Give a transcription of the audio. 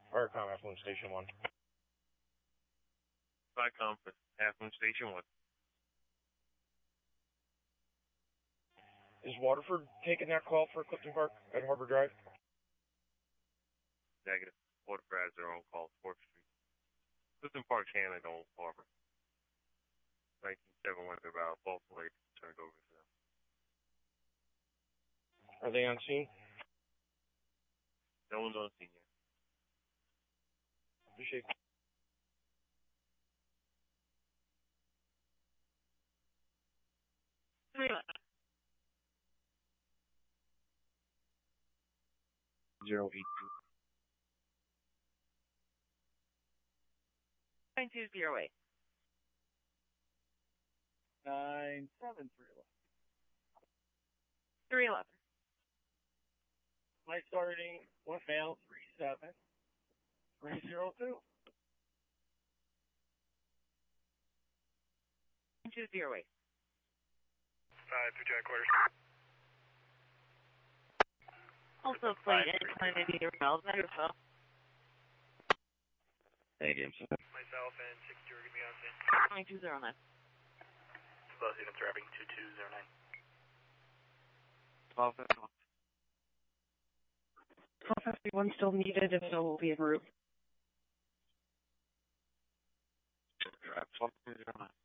Firecom, Affluent Station 1. Firecom, Affluent Station 1. Is Waterford taking that call for Clifton Park at Harbor Drive? Negative. Waterford has their own call, 4th Street. Clifton Park handling their own Harbor. 1971, about both ladies turned over to them. Are they on scene? No one's on scene yet. Appreciate it. Zero 82. 9208. 97311. 311. Flight starting 1 fail 37302. 9208. 3 quarters. Also, flight incline to your bells. Beautiful. Thank you. Myself and 60 give me on scene. 9209. Close units arriving 2209. 1251. 1251 still needed, if so, will be en route. 1209.